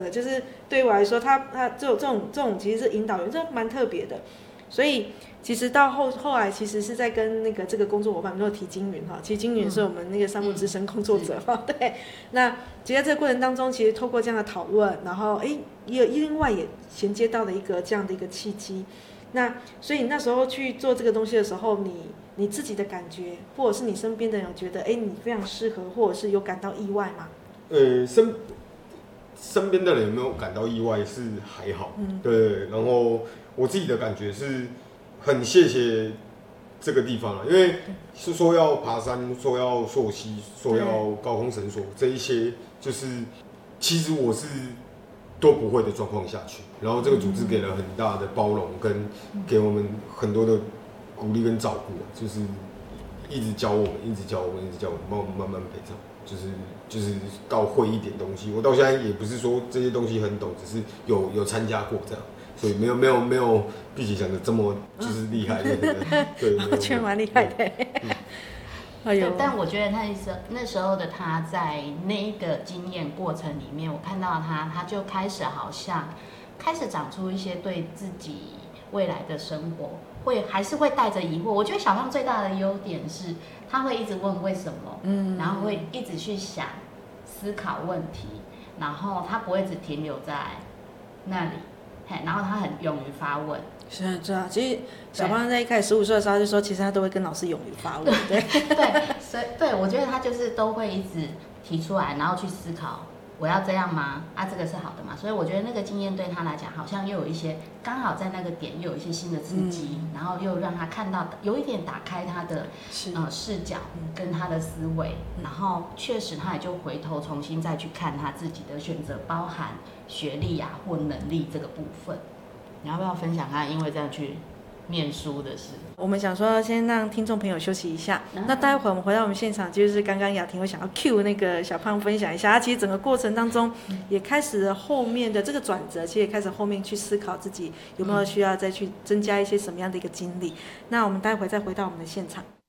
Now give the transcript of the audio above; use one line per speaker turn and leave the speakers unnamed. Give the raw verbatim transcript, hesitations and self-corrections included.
就是对于我来说，他他这种这种这种其实是引导员，这蛮特别的。所以其实到后后来，其实是在跟那个这个工作伙伴，没有提金云哈，其实金云是我们那个商务之声工作者哈、嗯，对。那其实在这个过程当中，其实透过这样的讨论，然后哎，也另外也衔接到了一个这样的一个契机。那所以你那时候去做这个东西的时候，你你自己的感觉，或者是你身边的人有觉得，哎，你非常适合，或者是有感到意外吗？
呃，身身边的人有没有感到意外是还好，嗯，对。然后我自己的感觉是很谢谢这个地方啊，因为是说要爬山，说要溯溪，说要高空绳索，这一些就是其实我是都不会的状况下去，然后这个组织给了很大的包容，跟给我们很多的鼓励跟照顾，就是一直教我们，一直教我们，一直教我们，帮我们慢慢培养，就是就是到会一点东西。我到现在也不是说这些东西很懂，只是有有参加过这样，所以没有没有没有碧琪讲的这么就是厉害的，对，
我觉得蛮厉害的。嗯
哎呦，但我觉得那时候那时候的他在那一个经验过程里面，我看到他，他就开始好像开始长出一些对自己未来的生活会还是会带着疑惑。我觉得小胖最大的优点是，他会一直问为什么，嗯，然后会一直去想思考问题，然后他不会只停留在那里，嘿，然后他很勇于发问。
是啊，是啊，其实小胖在一开始十五岁的时候就说，其实他都会跟老师勇于发问，对
对，所以对我觉得他就是都会一直提出来，然后去思考，我要这样吗？啊，这个是好的吗？所以我觉得那个经验对他来讲，好像又有一些刚好在那个点又有一些新的刺激，嗯、然后又让他看到有一点打开他的呃视角跟他的思维，嗯、然后确实他也就回头重新再去看他自己的选择，包含学历啊或能力这个部分。你要不要分享他因为这样去念书的事？
我们想说先让听众朋友休息一下，嗯、那待会我们回到我们现场，就是刚刚雅婷我想要 cue 那个小胖分享一下，他其实整个过程当中也开始了后面的这个转折，其实也开始后面去思考自己有没有需要再去增加一些什么样的一个经历。那我们待会再回到我们的现场。